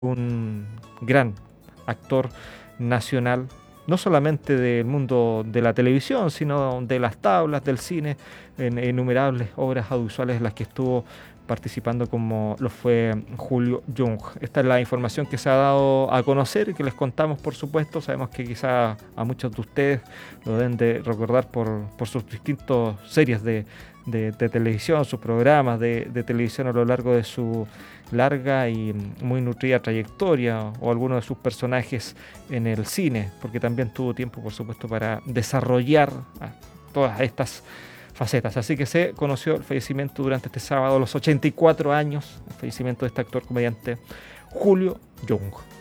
un gran actor nacional, no solamente del mundo de la televisión, sino de las tablas, del cine, en innumerables obras audiovisuales en las que estuvo participando como lo fue Julio Jung. Esta es la información que se ha dado a conocer y que les contamos, por supuesto. Sabemos que quizá a muchos de ustedes lo deben de recordar por sus distintas series de televisión, sus programas de televisión a lo largo de su larga y muy nutrida trayectoria, o alguno de sus personajes en el cine, porque también tuvo tiempo, por supuesto, para desarrollar todas estas facetas. Así que se conoció el fallecimiento durante este sábado, a los 84 años, el fallecimiento de este actor comediante Julio Jung.